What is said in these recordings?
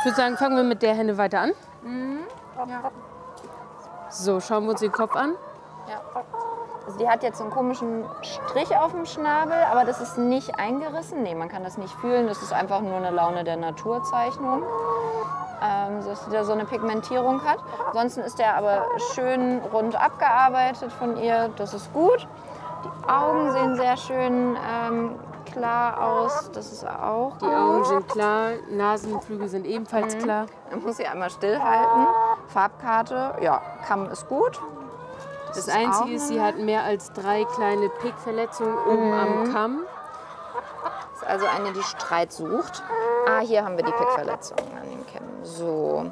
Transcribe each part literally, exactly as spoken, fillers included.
Ich würde sagen, fangen wir mit der Henne weiter an. Mhm. Ja. So, schauen wir uns den Kopf an. Ja. Also die hat jetzt so einen komischen Strich auf dem Schnabel, aber das ist nicht eingerissen. Nee, man kann das nicht fühlen. Das ist einfach nur eine Laune der Naturzeichnung, ähm, dass sie da so eine Pigmentierung hat. Ansonsten ist der aber schön rund abgearbeitet von ihr. Das ist gut. Die Augen sehen sehr schön ähm, klar aus. Das ist auch Die gut. Augen sind klar, Nasenflügel sind ebenfalls Mhm. klar. Man muss sie einmal stillhalten. Farbkarte, ja, Kamm ist gut. Das, ist Einzige auch ist, sie eine- hat mehr als drei kleine Pickverletzungen oben am Kamm. Das ist also eine, die Streit sucht. Ah, hier haben wir die Pickverletzung an den Kämmen. So.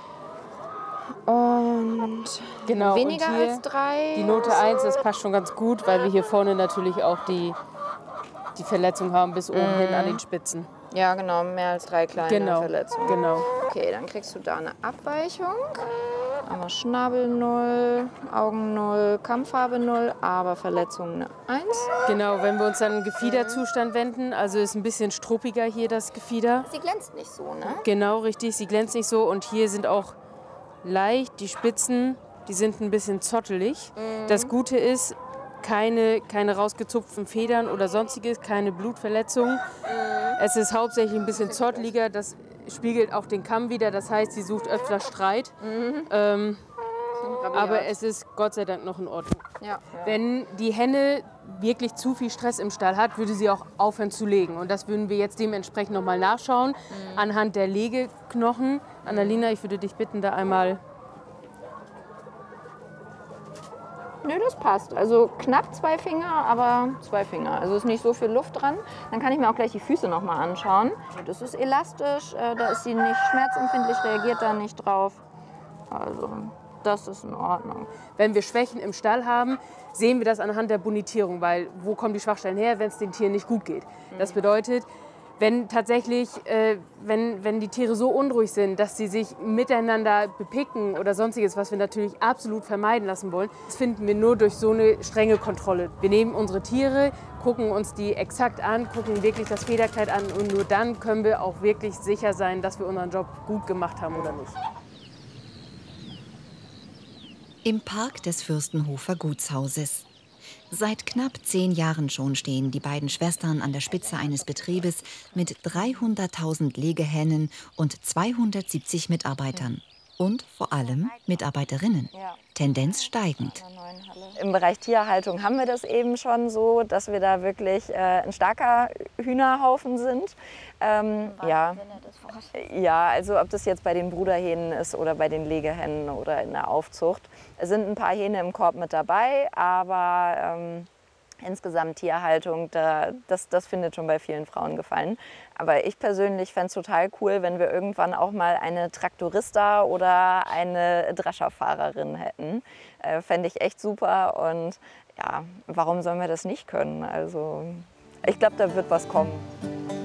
Und Genau, weniger und hier als drei. die Note eins, das passt schon ganz gut, weil wir hier vorne natürlich auch die, die Verletzung haben bis oben hin an den Spitzen. Ja, genau, mehr als drei kleine Genau, Verletzungen. genau. Okay, dann kriegst du da eine Abweichung. Einmal Schnabel null, Augen null, Kammfarbe null, aber Verletzung eine eins. Genau, wenn wir uns dann im Gefiederzustand wenden, also ist ein bisschen struppiger hier das Gefieder. Sie glänzt nicht so, ne? Genau, richtig, sie glänzt nicht so und hier sind auch leicht die Spitzen, die sind ein bisschen zottelig. Das Gute ist, keine, keine rausgezupften Federn oder sonstiges, keine Blutverletzungen. Es ist hauptsächlich ein bisschen zotteliger, das spiegelt auch den Kamm wieder, das heißt, sie sucht öfter Streit. Ähm, aber es ist Gott sei Dank noch in Ordnung. Ja, ja. Wenn die Henne wirklich zu viel Stress im Stall hat, würde sie auch aufhören zu legen. Und das würden wir jetzt dementsprechend noch mal nachschauen anhand der Legeknochen. Annalena, ich würde dich bitten, da einmal... Nö, das passt. Also knapp zwei Finger, aber zwei Finger. Also ist nicht so viel Luft dran. Dann kann ich mir auch gleich die Füße noch mal anschauen. Das ist elastisch, äh, da ist sie nicht schmerzempfindlich, reagiert da nicht drauf. Also das ist in Ordnung. Wenn wir Schwächen im Stall haben, sehen wir das anhand der Bonitierung, weil wo kommen die Schwachstellen her, wenn es den Tieren nicht gut geht. Das bedeutet, wenn tatsächlich, äh, wenn, wenn die Tiere so unruhig sind, dass sie sich miteinander bepicken oder sonstiges, was wir natürlich absolut vermeiden lassen wollen, das finden wir nur durch so eine strenge Kontrolle. Wir nehmen unsere Tiere, gucken uns die exakt an, gucken wirklich das Federkleid an und nur dann können wir auch wirklich sicher sein, dass wir unseren Job gut gemacht haben oder nicht. Im Park des Fürstenhofer Gutshauses. Seit knapp zehn Jahren schon stehen die beiden Schwestern an der Spitze eines Betriebes mit dreihunderttausend Legehennen und zweihundertsiebzig Mitarbeitern. Und vor allem Mitarbeiterinnen. Ja. Tendenz steigend. Im Bereich Tierhaltung haben wir das eben schon so, dass wir da wirklich äh, ein starker Hühnerhaufen sind. Ähm, ja. ja, also ob das jetzt bei den Bruderhähnen ist oder bei den Legehennen oder in der Aufzucht. Es sind ein paar Hähne im Korb mit dabei, aber ähm, insgesamt Tierhaltung, da, das, das findet schon bei vielen Frauen Gefallen. Aber ich persönlich fände es total cool, wenn wir irgendwann auch mal eine Traktorista oder eine Drescherfahrerin hätten. Äh, fände ich echt super und ja, warum sollen wir das nicht können? Also ich glaube, da wird was kommen.